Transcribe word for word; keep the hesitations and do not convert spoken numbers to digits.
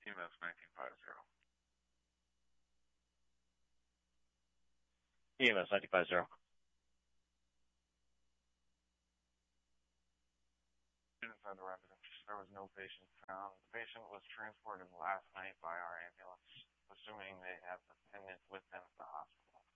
E M S nineteen fifty. E M S nineteen fifty. Inside the residence, there was no patient found. The patient was transported last night by our ambulance, assuming they had the pendant with them at the hospital.